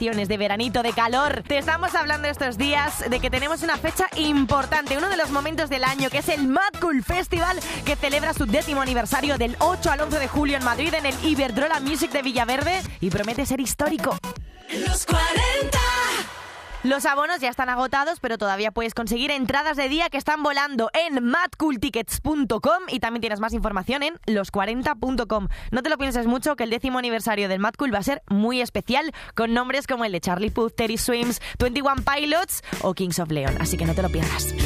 vacaciones, de veranito, de calor. Te estamos hablando estos días de que tenemos una fecha importante, uno de los momentos del año, que es el Mad Cool Festival, que celebra su 10º aniversario del 8 al 11 de julio en Madrid, en el Iberdrola Music de Villaverde, y promete ser histórico. Los 40. Los abonos ya están agotados, pero todavía puedes conseguir entradas de día que están volando en madcooltickets.com y también tienes más información en los40.com. No te lo pienses mucho, que el 10º aniversario del Mad Cool va a ser muy especial, con nombres como el de Charlie Puth, Teddy Swims, 21 Pilots o Kings of Leon, así que no te lo pierdas.